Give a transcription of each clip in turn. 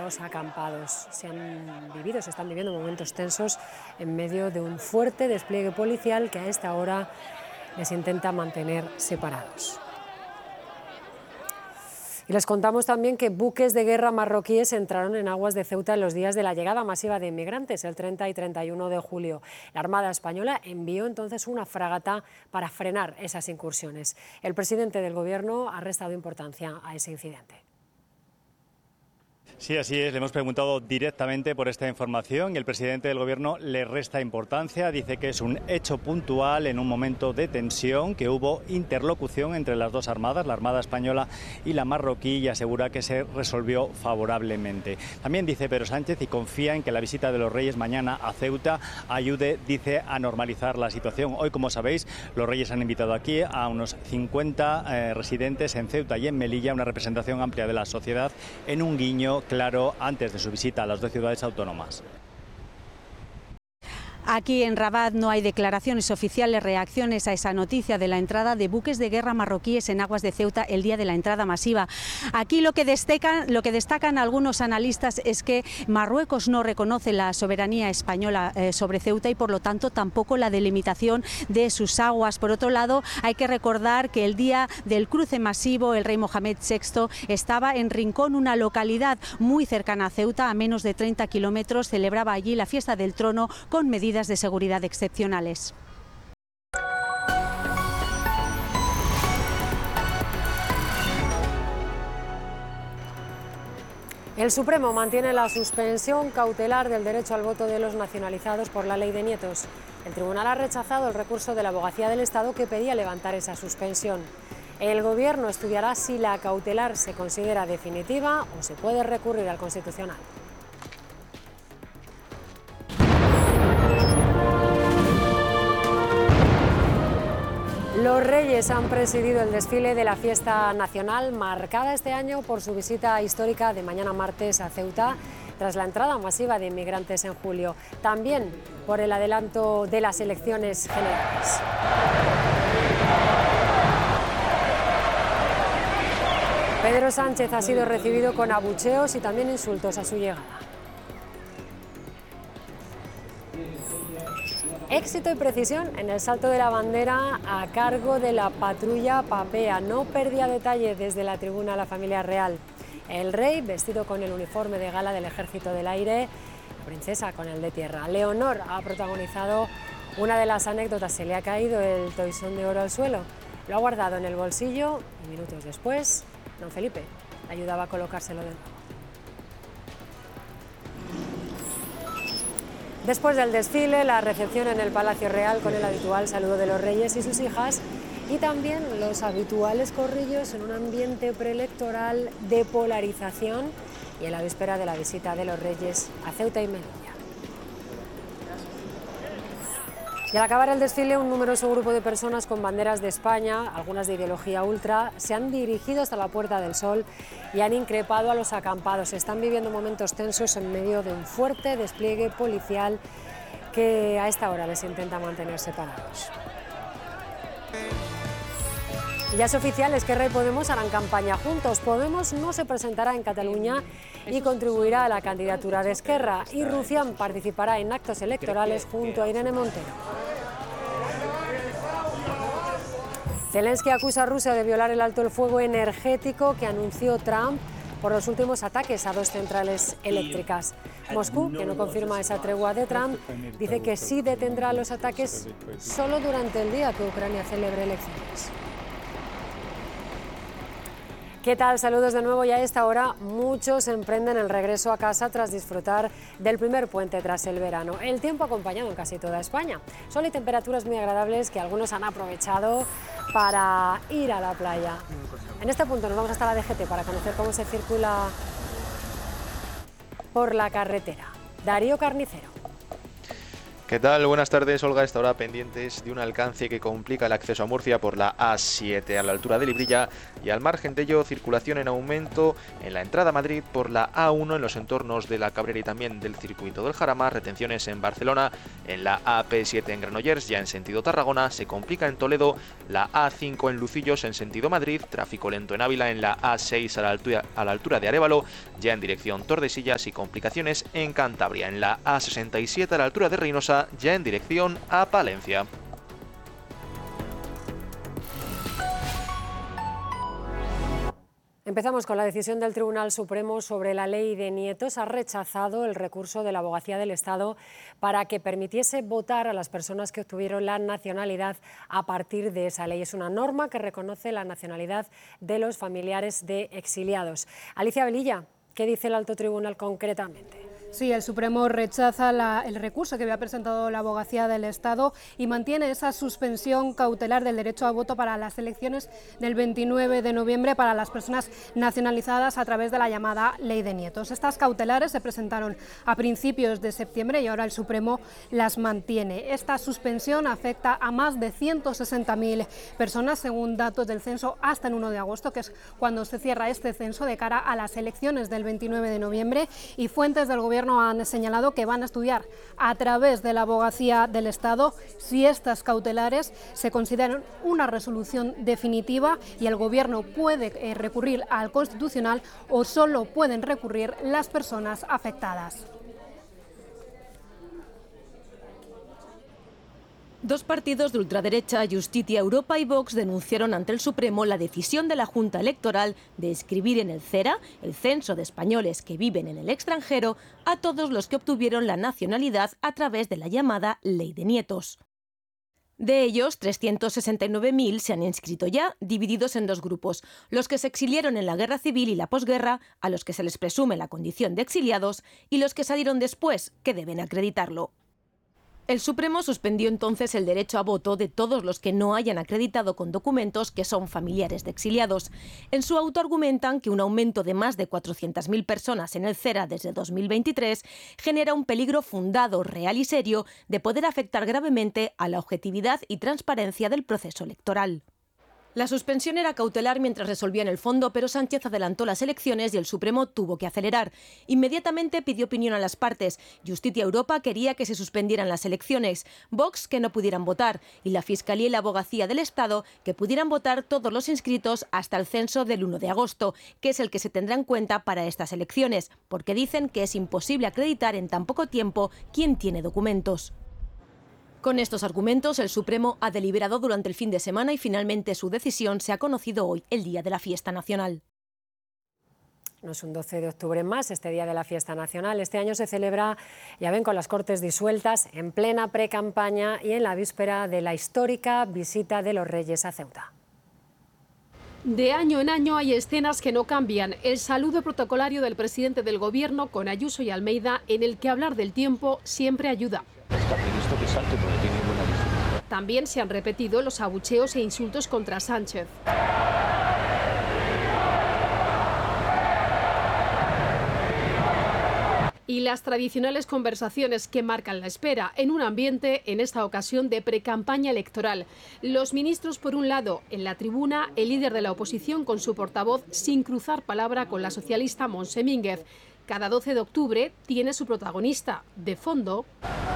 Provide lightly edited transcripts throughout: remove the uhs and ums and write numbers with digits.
los acampados. Se están viviendo momentos tensos en medio de un fuerte despliegue policial que a esta hora les intenta mantener separados. Y les contamos también que buques de guerra marroquíes entraron en aguas de Ceuta en los días de la llegada masiva de inmigrantes, el 30 y 31 de julio. La Armada Española envió entonces una fragata para frenar esas incursiones. El presidente del Gobierno ha restado importancia a ese incidente. Sí, así es. Le hemos preguntado directamente por esta información y el presidente del Gobierno le resta importancia. Dice que es un hecho puntual en un momento de tensión, que hubo interlocución entre las dos armadas, la Armada Española y la marroquí, y asegura que se resolvió favorablemente. También dice Pedro Sánchez y confía en que la visita de los Reyes mañana a Ceuta ayude, dice, a normalizar la situación. Hoy, como sabéis, los Reyes han invitado aquí a unos 50 residentes en Ceuta y en Melilla, una representación amplia de la sociedad, en un guiño claro antes de su visita a las dos ciudades autónomas. Aquí en Rabat no hay declaraciones oficiales, reacciones a esa noticia de la entrada de buques de guerra marroquíes en aguas de Ceuta el día de la entrada masiva. Aquí lo que destacan algunos analistas es que Marruecos no reconoce la soberanía española sobre Ceuta y por lo tanto tampoco la delimitación de sus aguas. Por otro lado, hay que recordar que el día del cruce masivo el rey Mohamed VI estaba en Rincón, una localidad muy cercana a Ceuta, a menos de 30 kilómetros, celebraba allí la fiesta del trono con medidas de seguridad excepcionales. El Supremo mantiene la suspensión cautelar del derecho al voto de los nacionalizados por la ley de nietos. El tribunal ha rechazado el recurso de la Abogacía del Estado que pedía levantar esa suspensión. El Gobierno estudiará si la cautelar se considera definitiva o se puede recurrir al Constitucional. Los Reyes han presidido el desfile de la fiesta nacional, marcada este año por su visita histórica de mañana martes a Ceuta, tras la entrada masiva de inmigrantes en julio. También por el adelanto de las elecciones generales. Pedro Sánchez ha sido recibido con abucheos y también insultos a su llegada. Éxito y precisión en el salto de la bandera a cargo de la patrulla Papea. No perdía detalle desde la tribuna la familia real. El rey vestido con el uniforme de gala del Ejército del Aire, la princesa con el de tierra. Leonor ha protagonizado una de las anécdotas. Se le ha caído el toisón de oro al suelo. Lo ha guardado en el bolsillo y minutos después, don Felipe le ayudaba a colocárselo de nuevo. Después del desfile, la recepción en el Palacio Real con el habitual saludo de los reyes y sus hijas y también los habituales corrillos en un ambiente preelectoral de polarización y en la víspera de la visita de los reyes a Ceuta y Melilla. Y al acabar el desfile, un numeroso grupo de personas con banderas de España, algunas de ideología ultra, se han dirigido hasta la Puerta del Sol y han increpado a los acampados. Están viviendo momentos tensos en medio de un fuerte despliegue policial que a esta hora les intenta mantener separados. Y ya es oficial, Esquerra y Podemos harán campaña juntos. Podemos no se presentará en Cataluña y contribuirá a la candidatura de Esquerra. Y Rufián participará en actos electorales junto a Irene Montero. Zelensky acusa a Rusia de violar el alto el fuego energético que anunció Trump por los últimos ataques a dos centrales eléctricas. Moscú, que no confirma esa tregua de Trump, dice que sí detendrá los ataques solo durante el día que Ucrania celebre elecciones. ¿Qué tal? Saludos de nuevo. Ya a esta hora muchos emprenden el regreso a casa tras disfrutar del primer puente tras el verano. El tiempo ha acompañado en casi toda España. Sol y temperaturas muy agradables que algunos han aprovechado para ir a la playa. En este punto nos vamos hasta la DGT para conocer cómo se circula por la carretera. Darío Carnicero. ¿Qué tal? Buenas tardes, Olga. A esta hora pendientes de un alcance que complica el acceso a Murcia por la A7 a la altura de Librilla y al margen de ello circulación en aumento en la entrada a Madrid por la A1 en los entornos de la Cabrera y también del circuito del Jarama, retenciones en Barcelona, en la AP7 en Granollers, ya en sentido Tarragona, se complica en Toledo, la A5 en Lucillos en sentido Madrid, tráfico lento en Ávila, en la A6 a la altura de Arévalo, ya en dirección Tordesillas y complicaciones en Cantabria, en la A67 a la altura de Reynosa, ya en dirección a Palencia. Empezamos con la decisión del Tribunal Supremo sobre la ley de nietos. Ha rechazado el recurso de la Abogacía del Estado para que permitiese votar a las personas que obtuvieron la nacionalidad a partir de esa ley. Es una norma que reconoce la nacionalidad de los familiares de exiliados. Alicia Velilla, ¿qué dice el Alto Tribunal concretamente? Sí, el Supremo rechaza el recurso que había presentado la Abogacía del Estado y mantiene esa suspensión cautelar del derecho a voto para las elecciones del 29 de noviembre para las personas nacionalizadas a través de la llamada Ley de Nietos. Estas cautelares se presentaron a principios de septiembre y ahora el Supremo las mantiene. Esta suspensión afecta a más de 160.000 personas, según datos del censo, hasta el 1 de agosto, que es cuando se cierra este censo de cara a las elecciones del 29 de noviembre, y fuentes del Gobierno han señalado que van a estudiar a través de la Abogacía del Estado si estas cautelares se consideran una resolución definitiva y el Gobierno puede recurrir al Constitucional o solo pueden recurrir las personas afectadas. Dos partidos de ultraderecha, Justicia Europa y Vox, denunciaron ante el Supremo la decisión de la Junta Electoral de inscribir en el CERA, el Censo de Españoles que viven en el extranjero, a todos los que obtuvieron la nacionalidad a través de la llamada Ley de Nietos. De ellos, 369.000 se han inscrito ya, divididos en dos grupos: los que se exiliaron en la guerra civil y la posguerra, a los que se les presume la condición de exiliados, y los que salieron después, que deben acreditarlo. El Supremo suspendió entonces el derecho a voto de todos los que no hayan acreditado con documentos que son familiares de exiliados. En su auto argumentan que un aumento de más de 400.000 personas en el CERA desde 2023 genera un peligro fundado, real y serio de poder afectar gravemente a la objetividad y transparencia del proceso electoral. La suspensión era cautelar mientras resolvían el fondo, pero Sánchez adelantó las elecciones y el Supremo tuvo que acelerar. Inmediatamente pidió opinión a las partes. Justicia Europa quería que se suspendieran las elecciones, Vox que no pudieran votar y la Fiscalía y la Abogacía del Estado que pudieran votar todos los inscritos hasta el censo del 1 de agosto, que es el que se tendrá en cuenta para estas elecciones, porque dicen que es imposible acreditar en tan poco tiempo quién tiene documentos. Con estos argumentos, el Supremo ha deliberado durante el fin de semana y finalmente su decisión se ha conocido hoy, el día de la fiesta nacional. No es un 12 de octubre más, este día de la fiesta nacional. Este año se celebra, ya ven, con las Cortes disueltas, en plena pre-campaña y en la víspera de la histórica visita de los Reyes a Ceuta. De año en año hay escenas que no cambian. El saludo protocolario del presidente del Gobierno con Ayuso y Almeida, en el que hablar del tiempo siempre ayuda. Está previsto que salte porque tiene buena visibilidad. También se han repetido los abucheos e insultos contra Sánchez. Y las tradicionales conversaciones que marcan la espera en un ambiente, en esta ocasión, de precampaña electoral. Los ministros, por un lado, en la tribuna, el líder de la oposición con su portavoz, sin cruzar palabra con la socialista Montse Mínguez. Cada 12 de octubre tiene su protagonista. De fondo,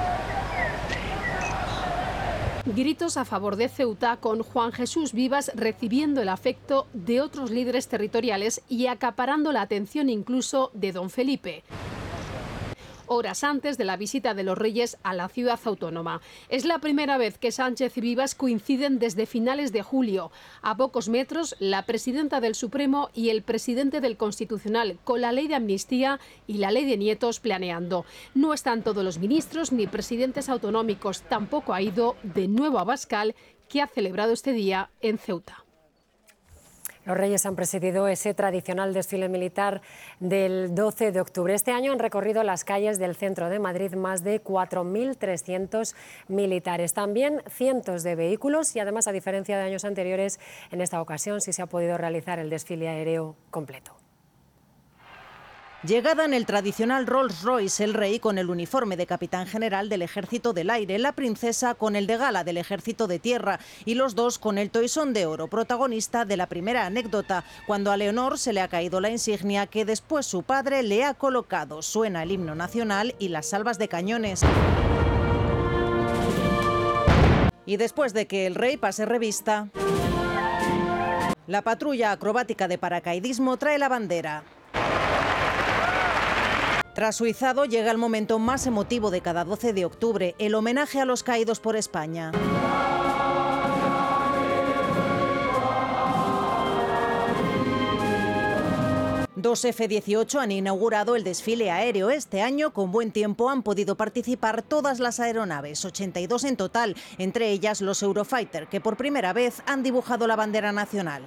gritos a favor de Ceuta, con Juan Jesús Vivas recibiendo el afecto de otros líderes territoriales y acaparando la atención incluso de don Felipe, horas antes de la visita de los Reyes a la ciudad autónoma. Es la primera vez que Sánchez y Vivas coinciden desde finales de julio. A pocos metros, la presidenta del Supremo y el presidente del Constitucional, con la ley de amnistía y la ley de nietos planeando. No están todos los ministros ni presidentes autonómicos. Tampoco ha ido de nuevo Abascal, que ha celebrado este día en Ceuta. Los Reyes han presidido ese tradicional desfile militar del 12 de octubre. Este año han recorrido las calles del centro de Madrid más de 4.300 militares. También cientos de vehículos y además, a diferencia de años anteriores, en esta ocasión sí se ha podido realizar el desfile aéreo completo. Llegada en el tradicional Rolls Royce, el rey con el uniforme de capitán general del Ejército del Aire, la princesa con el de gala del Ejército de Tierra y los dos con el toisón de oro, protagonista de la primera anécdota, cuando a Leonor se le ha caído la insignia que después su padre le ha colocado. Suena el himno nacional y las salvas de cañones. Y después de que el rey pase revista, la patrulla acrobática de paracaidismo trae la bandera. Tras su izado llega el momento más emotivo de cada 12 de octubre, el homenaje a los caídos por España. Dos F-18 han inaugurado el desfile aéreo. Este año, con buen tiempo, han podido participar todas las aeronaves, 82 en total, entre ellas los Eurofighter, que por primera vez han dibujado la bandera nacional.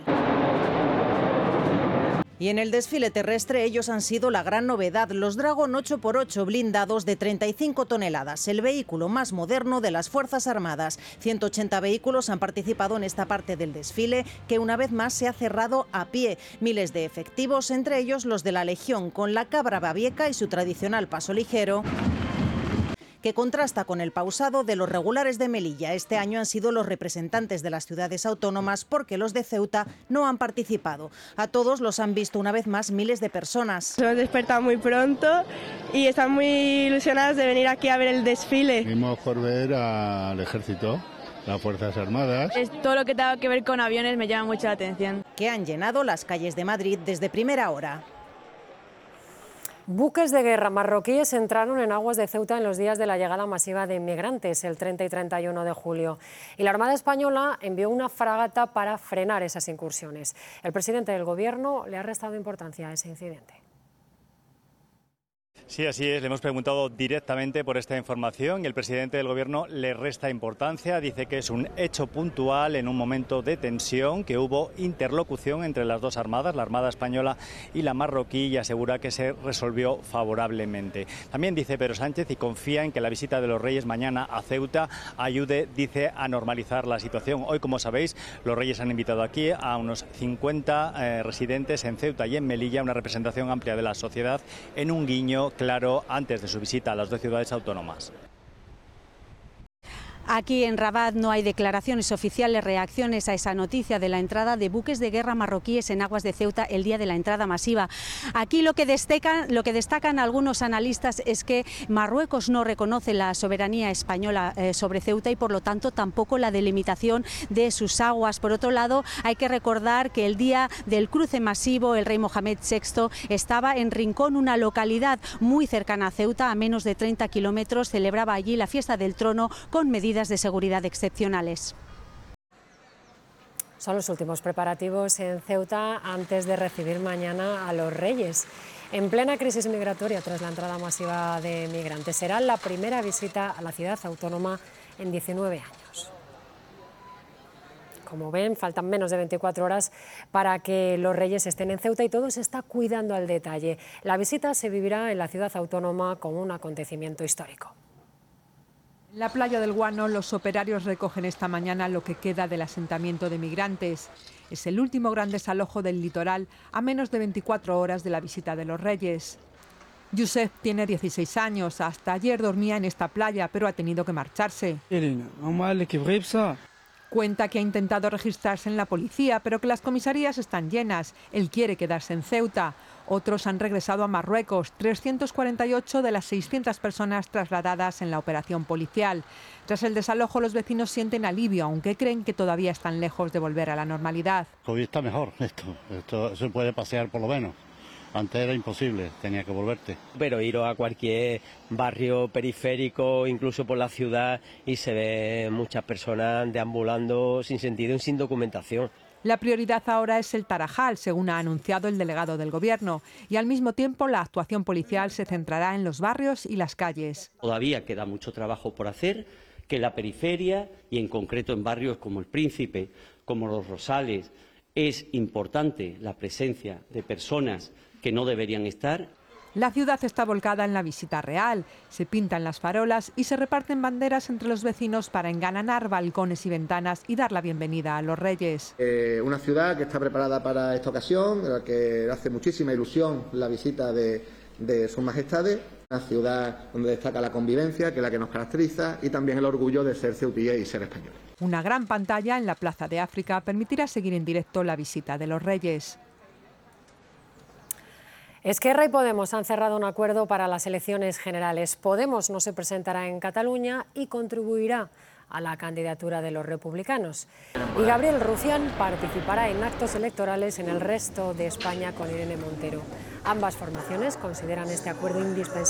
Y en el desfile terrestre ellos han sido la gran novedad, los Dragon 8x8 blindados de 35 toneladas, el vehículo más moderno de las Fuerzas Armadas. 180 vehículos han participado en esta parte del desfile, que una vez más se ha cerrado a pie. Miles de efectivos, entre ellos los de la Legión, con la cabra babieca y su tradicional paso ligero, que contrasta con el pausado de los regulares de Melilla. Este año han sido los representantes de las ciudades autónomas porque los de Ceuta no han participado. A todos los han visto una vez más miles de personas. Hemos despertado muy pronto y están muy ilusionados de venir aquí a ver el desfile. Venimos por ver al ejército, las Fuerzas Armadas. Todo lo que tenga que ver con aviones me llama mucho la atención. Que han llenado las calles de Madrid desde primera hora. Buques de guerra marroquíes entraron en aguas de Ceuta en los días de la llegada masiva de inmigrantes, el 30 y 31 de julio. Y la Armada Española envió una fragata para frenar esas incursiones. El presidente del Gobierno le ha restado importancia a ese incidente. Sí, así es. Le hemos preguntado directamente por esta información y el presidente del Gobierno le resta importancia. Dice que es un hecho puntual en un momento de tensión, que hubo interlocución entre las dos armadas, la Armada Española y la marroquí, y asegura que se resolvió favorablemente. También dice Pedro Sánchez y confía en que la visita de los Reyes mañana a Ceuta ayude, dice, a normalizar la situación. Hoy, como sabéis, los Reyes han invitado aquí a unos 50 residentes en Ceuta y en Melilla, una representación amplia de la sociedad, en un guiño claro antes de su visita a las dos ciudades autónomas. Aquí en Rabat no hay declaraciones oficiales, reacciones a esa noticia de la entrada de buques de guerra marroquíes en aguas de Ceuta el día de la entrada masiva. Aquí lo que destacan algunos analistas es que Marruecos no reconoce la soberanía española sobre Ceuta y por lo tanto tampoco la delimitación de sus aguas. Por otro lado, hay que recordar que el día del cruce masivo el rey Mohamed VI estaba en Rincón, una localidad muy cercana a Ceuta, a menos de 30 kilómetros, celebraba allí la fiesta del trono con medidas de seguridad excepcionales. Son los últimos preparativos en Ceuta antes de recibir mañana a los Reyes. En plena crisis migratoria tras la entrada masiva de migrantes, será la primera visita a la ciudad autónoma en 19 años. Como ven, faltan menos de 24 horas para que los Reyes estén en Ceuta y todo se está cuidando al detalle. La visita se vivirá en la ciudad autónoma como un acontecimiento histórico. En la playa del Guano, los operarios recogen esta mañana lo que queda del asentamiento de migrantes. Es el último gran desalojo del litoral a menos de 24 horas de la visita de los Reyes. Youssef tiene 16 años. Hasta ayer dormía en esta playa, pero ha tenido que marcharse. Cuenta que ha intentado registrarse en la policía, pero que las comisarías están llenas. Él quiere quedarse en Ceuta. Otros han regresado a Marruecos, 348 de las 600 personas trasladadas en la operación policial. Tras el desalojo, los vecinos sienten alivio, aunque creen que todavía están lejos de volver a la normalidad. Hoy está mejor esto se puede pasear por lo menos. Antes era imposible, tenía que volverte. Pero ir a cualquier barrio periférico, incluso por la ciudad, y se ve muchas personas deambulando sin sentido y sin documentación. La prioridad ahora es el Tarajal, según ha anunciado el delegado del Gobierno, y al mismo tiempo la actuación policial se centrará en los barrios y las calles. Todavía queda mucho trabajo por hacer, que en la periferia y en concreto en barrios como El Príncipe, como Los Rosales, es importante la presencia de personas que no deberían estar. La ciudad está volcada en la visita real, se pintan las farolas y se reparten banderas entre los vecinos para engalanar balcones y ventanas y dar la bienvenida a los Reyes. Una ciudad que está preparada para esta ocasión, a la que hace muchísima ilusión la visita de de sus majestades, una ciudad donde destaca la convivencia, que es la que nos caracteriza, y también el orgullo de ser ceutillés y ser españoles. Una gran pantalla en la Plaza de África permitirá seguir en directo la visita de los Reyes. Esquerra y Podemos han cerrado un acuerdo para las elecciones generales. Podemos no se presentará en Cataluña y contribuirá a la candidatura de los republicanos. Y Gabriel Rufián participará en actos electorales en el resto de España con Irene Montero. Ambas formaciones consideran este acuerdo indispensable.